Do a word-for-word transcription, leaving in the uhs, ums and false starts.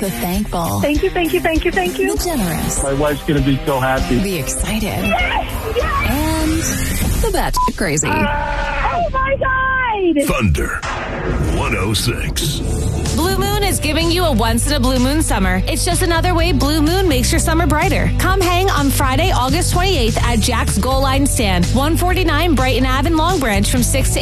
The thankful. Thank you, thank you, thank you, thank you. The generous. My wife's going to be so happy. The excited. Yes! Yes! And the batshit crazy. Uh, oh, my God! Thunder one oh six. Blue Moon is giving you a once-in-a-blue moon summer. It's just another way Blue Moon makes your summer brighter. Come hang on Friday, August twenty-eighth at Jack's Goal Line Stand, one forty-nine Brighton Ave in Long Branch from six to